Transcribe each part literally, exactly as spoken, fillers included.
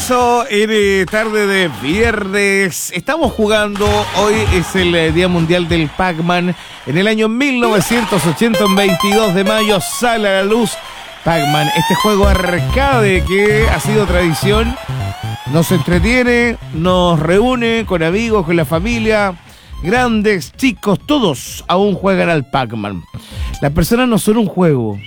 Eso en eh, tarde de viernes. Estamos jugando, hoy es el eh, Día Mundial del Pac-Man. En el año mil novecientos ochenta, un veintidós de mayo, sale a la luz Pac-Man. Este juego arcade que ha sido tradición. Nos entretiene, nos reúne con amigos, con la familia. Grandes, chicos, todos aún juegan al Pac-Man. Las personas no son un juego.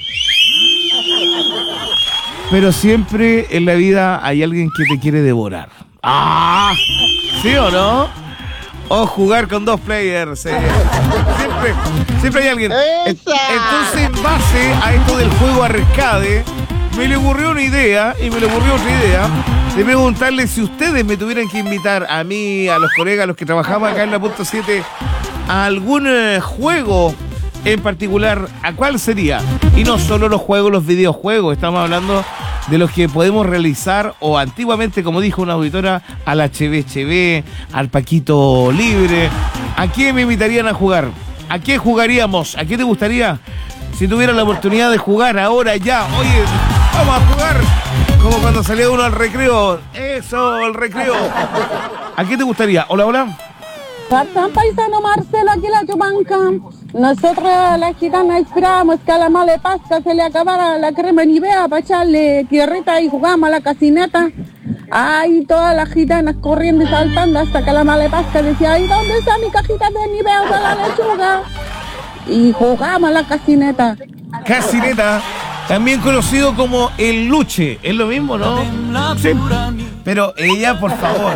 Pero siempre en la vida hay alguien que te quiere devorar. ¡Ah! ¿Sí o no? O jugar con dos players. Eh. Siempre, siempre hay alguien. Entonces, en base a esto del juego arcade, me le ocurrió una idea, y me le ocurrió otra idea, de preguntarle si ustedes me tuvieran que invitar a mí, a los colegas, a los que trabajamos acá en la punto siete, a algún eh, juego en particular, ¿a cuál sería? Y no solo los juegos, los videojuegos, estamos hablando de los que podemos realizar, o antiguamente, como dijo una auditora, al H B H B, al Paquito Libre. ¿A quién me invitarían a jugar? ¿A qué jugaríamos? ¿A qué te gustaría? Si tuviera la oportunidad de jugar ahora ya, oye, vamos a jugar, como cuando salía uno al recreo. Eso, el recreo. ¿A qué te gustaría? Hola, hola. San paisano Marcelo, aquí la Yumanca. Nosotros, las gitanas, esperábamos que a la mala pasca se le acabara la crema Nivea para echarle tierrita y jugamos a la casineta. Ay, todas las gitanas corriendo y saltando hasta que la mala pasca decía, ay, ¿dónde está mi cajita de Nivea para la lechuga? Y jugamos a la casineta. Casineta, también conocido como el luche. ¿Es lo mismo, no? Sí. Pero ella, por favor.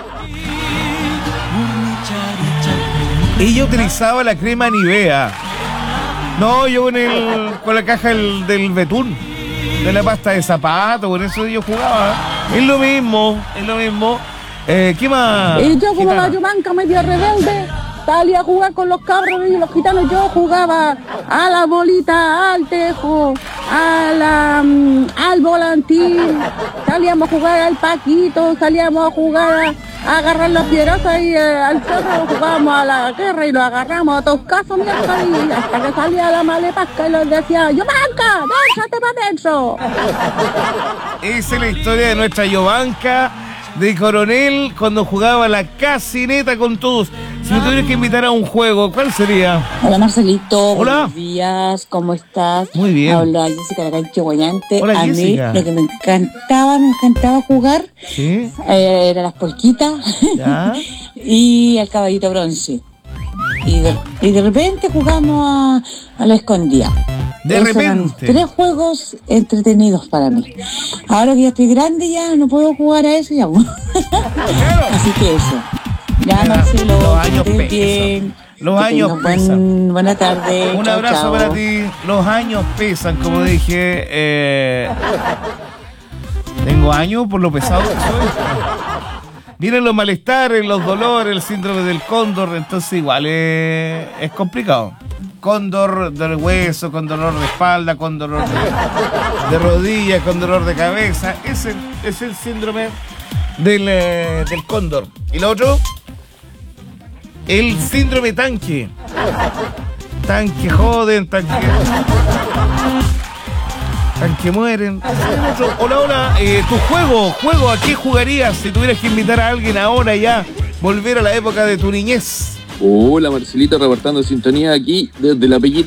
Ella utilizaba la crema Nivea. No, yo con el con la caja del, del betún, de la pasta de zapato, con eso yo jugaba. Es lo mismo, es lo mismo. Eh, ¿Qué más? Y yo, como gitana? la Yumanca medio rebelde, salía a jugar con los cabros y los gitanos. Yo jugaba a la bolita, al tejo, a la, um, al volantín. Salíamos a jugar al Paquito, salíamos a jugar a, a agarrar las piedrazas y eh, al cerro jugábamos a la guerra y lo agarramos a todos casos, mierda, y hasta que salía la malepasca y los decía, ¡Yumanca, déjate para adentro! Esa es la historia de nuestra Yovanka de Coronel cuando jugaba la casineta con todos. Si me tuvieras que invitar a un juego, ¿cuál sería? Hola Marcelito, Hola. Buenos días, ¿cómo estás? Muy bien. Hola Jessica de Cancho Guayante. Hola, a Jessica. mí lo que me encantaba, me encantaba jugar ¿Sí? eh, eran las polquitas ¿Ya? y el caballito bronce. Y de, y de repente jugamos a, a la escondida. De Esos eran repente. tres juegos entretenidos para mí. Ahora que ya estoy grande ya no puedo jugar a eso ya. Claro. Así que eso. Ya, Ya, Marcelo, los años que estés pesan. bien. Los Que años tengas buen- pesan. Buena tarde. Un Chao, abrazo chao. para ti. Los años pesan, como dije. Eh, tengo años por lo pesado que soy. Vienen los malestares, los dolores, el síndrome del cóndor. Entonces igual es, es complicado. Cóndor del hueso, con dolor de espalda, con dolor de, de rodilla, con dolor de cabeza. Ese es el síndrome del, eh, del cóndor. ¿Y lo otro? El síndrome tanque. Tanque joden, tanque. Tanque mueren. Hola, hola. Eh, tu juego, juego, ¿a qué jugarías si tuvieras que invitar a alguien ahora ya? Volver a la época de tu niñez. Hola Marcelito, reportando sintonía aquí desde la Pellita.